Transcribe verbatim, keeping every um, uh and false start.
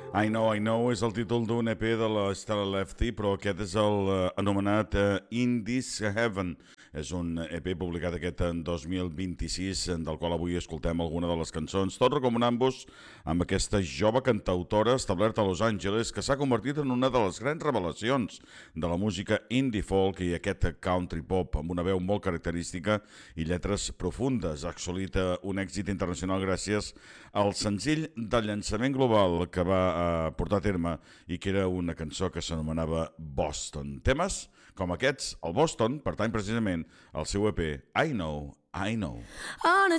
I Know, I Know és el títol d'un E P de la Stella Lefty, però aquest és el eh, anomenat eh, In This Heaven. És un E P publicat aquest en dos mil vint-i-sis, del qual avui escoltem alguna de les cançons, tot recomanant-vos amb aquesta jove cantautora establerta a Los Angeles que s'ha convertit en una de les grans revelacions de la música indie folk i aquest country pop amb una veu molt característica i lletres profundes. Ha assolit un èxit internacional gràcies al senzill de llançament global que va eh, portar a terme i que era una cançó que s'anomenava Boston. Temes com aquests, el Boston, pertany precisament al seu E P I Know, I Know. On a